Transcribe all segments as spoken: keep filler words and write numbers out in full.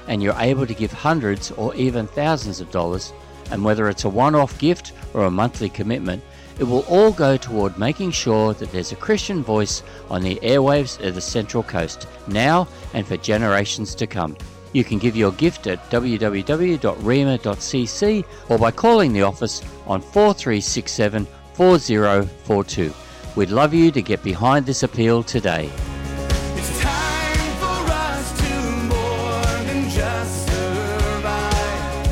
and you're able to give hundreds or even thousands of dollars, and whether it's a one-off gift or a monthly commitment, it will all go toward making sure that there's a Christian voice on the airwaves of the Central Coast, now and for generations to come. You can give your gift at w w w dot rhema dot c c or by calling the office on four three six seven, four zero four two. We'd love you to get behind this appeal today. It's time for us to more than just survive.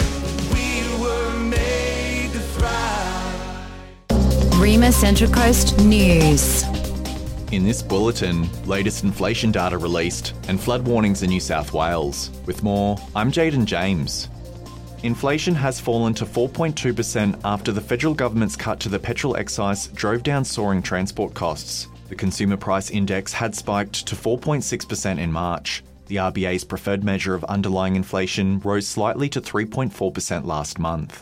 We were made to thrive. Rhema Central Coast News. In this bulletin, latest inflation data released and flood warnings in New South Wales. With more, I'm Jaden James. Inflation has fallen to four point two percent after the federal government's cut to the petrol excise drove down soaring transport costs. The Consumer Price Index had spiked to four point six percent in March. The R B A's preferred measure of underlying inflation rose slightly to three point four percent last month.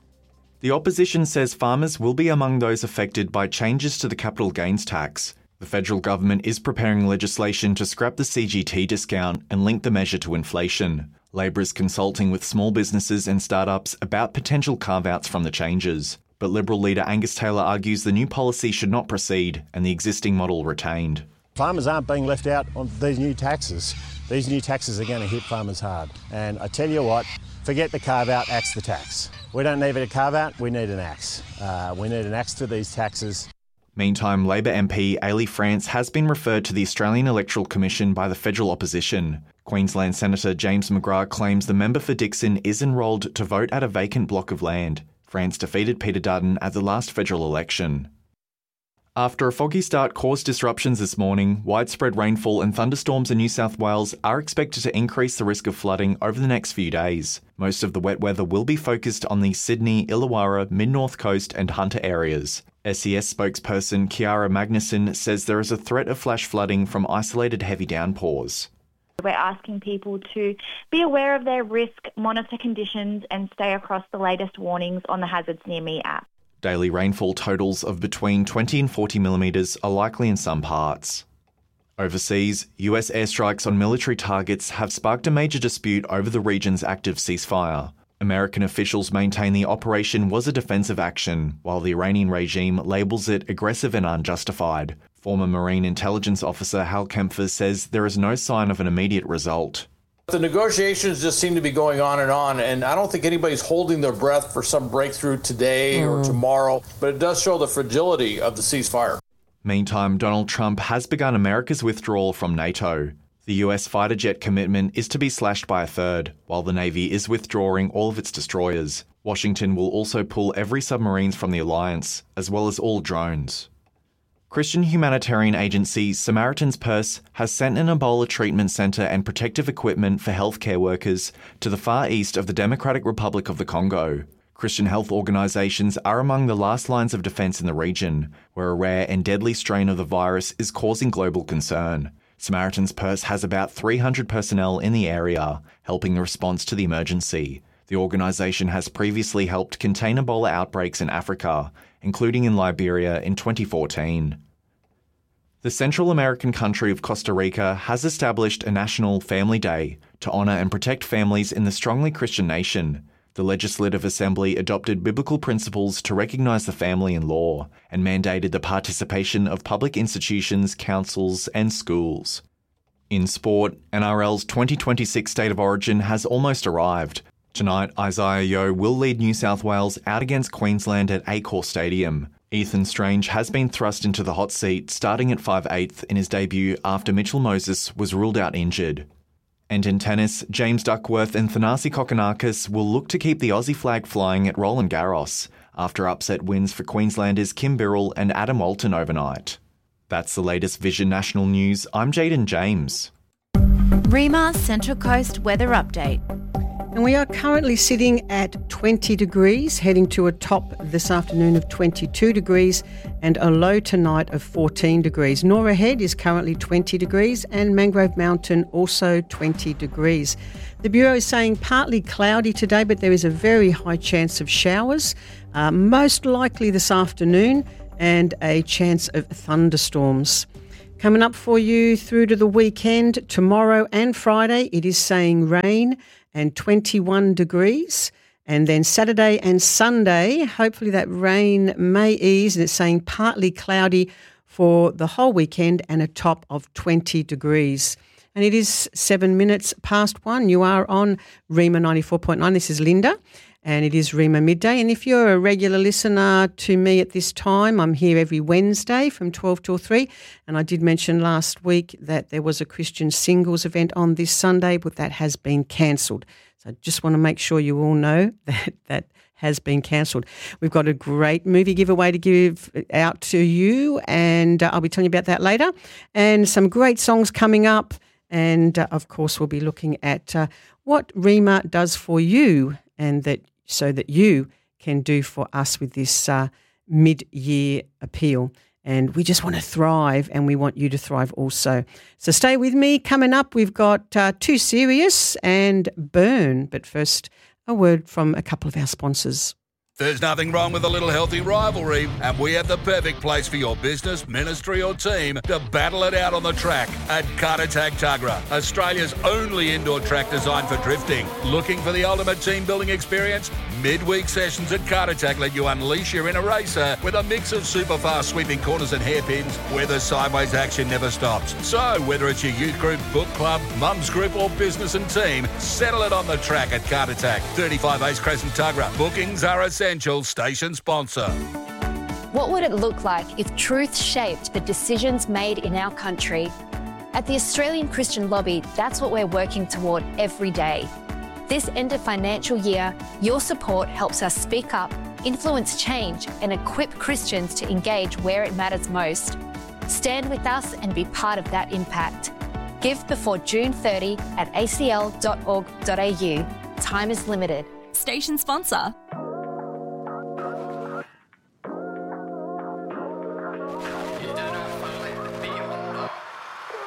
The opposition says farmers will be among those affected by changes to the capital gains tax. The federal government is preparing legislation to scrap the C G T discount and link the measure to inflation. Labor is consulting with small businesses and startups about potential carve-outs from the changes. But Liberal leader Angus Taylor argues the new policy should not proceed and the existing model retained. Farmers aren't being left out on these new taxes. These new taxes are going to hit farmers hard. And I tell you what, forget the carve-out, axe the tax. We don't need a carve-out, we need an axe. Uh, we need an axe to these taxes. Meantime, Labor M P Ailey France has been referred to the Australian Electoral Commission by the federal opposition. Queensland Senator James McGrath claims the member for Dixon is enrolled to vote at a vacant block of land. France defeated Peter Dutton at the last federal election. After a foggy start caused disruptions this morning, widespread rainfall and thunderstorms in New South Wales are expected to increase the risk of flooding over the next few days. Most of the wet weather will be focused on the Sydney, Illawarra, Mid-North Coast and Hunter areas. S E S spokesperson Kiara Magnuson says there is a threat of flash flooding from isolated heavy downpours. We're asking people to be aware of their risk, monitor conditions and stay across the latest warnings on the Hazards Near Me app. Daily rainfall totals of between twenty and forty millimetres are likely in some parts. Overseas, U S airstrikes on military targets have sparked a major dispute over the region's active ceasefire. American officials maintain the operation was a defensive action, while the Iranian regime labels it aggressive and unjustified. Former Marine intelligence officer Hal Kempfer says there is no sign of an immediate result. The negotiations just seem to be going on and on, and I don't think anybody's holding their breath for some breakthrough today mm. or tomorrow, but it does show the fragility of the ceasefire. Meantime, Donald Trump has begun America's withdrawal from NATO. The U S fighter jet commitment is to be slashed by a third, while the Navy is withdrawing all of its destroyers. Washington will also pull every submarines from the alliance, as well as all drones. Christian humanitarian agency Samaritan's Purse has sent an Ebola treatment centre and protective equipment for healthcare workers to the far east of the Democratic Republic of the Congo. Christian health organisations are among the last lines of defence in the region, where a rare and deadly strain of the virus is causing global concern. Samaritan's Purse has about three hundred personnel in the area, helping the response to the emergency. The organisation has previously helped contain Ebola outbreaks in Africa, including in Liberia in twenty fourteen. The Central American country of Costa Rica has established a National Family Day to honour and protect families in the strongly Christian nation. The Legislative Assembly adopted biblical principles to recognise the family in law and mandated the participation of public institutions, councils and schools. In sport, N R L's twenty twenty-six State of Origin has almost arrived. Tonight, Isaiah Yeo will lead New South Wales out against Queensland at Accor Stadium. Ethan Strange has been thrust into the hot seat starting at five eighths in his debut after Mitchell Moses was ruled out injured. And in tennis, James Duckworth and Thanasi Kokkinakis will look to keep the Aussie flag flying at Roland Garros after upset wins for Queenslanders Kim Birrell and Adam Walton overnight. That's the latest Vision National News. I'm Jaden James. Rhema Central Coast Weather Update. And we are currently sitting at twenty degrees, heading to a top this afternoon of twenty-two degrees and a low tonight of fourteen degrees. Nora Head is currently twenty degrees and Mangrove Mountain also twenty degrees. The Bureau is saying partly cloudy today, but there is a very high chance of showers, uh, most likely this afternoon, and a chance of thunderstorms. Coming up for you through to the weekend, tomorrow and Friday, it is saying rain and twenty-one degrees. And then Saturday and Sunday, hopefully that rain may ease, and it's saying partly cloudy for the whole weekend and a top of twenty degrees. And it is seven minutes past one. You are on Rima ninety-four point nine. This is Linda, and it is Rima Midday. And if you're a regular listener to me at this time, I'm here every Wednesday from twelve till three. And I did mention last week that there was a Christian singles event on this Sunday, but that has been cancelled. So I just want to make sure you all know that that has been cancelled. We've got a great movie giveaway to give out to you, and uh, I'll be telling you about that later. And some great songs coming up. And, uh, of course, we'll be looking at uh, what Rima does for you, and that so that you can do for us with this uh, mid-year appeal. And we just want to thrive, and we want you to thrive also. So stay with me. Coming up, we've got uh, Too Serious and Burn. But first, a word from a couple of our sponsors. There's nothing wrong with a little healthy rivalry, and we have the perfect place for your business, ministry or team to battle it out on the track at Kartatag Tuggerah, Australia's only indoor track designed for drifting. Looking for the ultimate team building experience? Midweek sessions at Kartatag let you unleash your inner racer with a mix of super fast sweeping corners and hairpins where the sideways action never stops. So whether it's your youth group, book club, mums group or business and team, settle it on the track at Kartatag, thirty-five Ace Crescent Tuggerah. Bookings are essential. Station sponsor. What would it look like if truth shaped the decisions made in our country? At the Australian Christian Lobby, that's what we're working toward every day. This end of financial year, your support helps us speak up, influence change, and equip Christians to engage where it matters most. Stand with us and be part of that impact. Give before June thirtieth at a c l dot org dot a u. Time is limited. Station sponsor.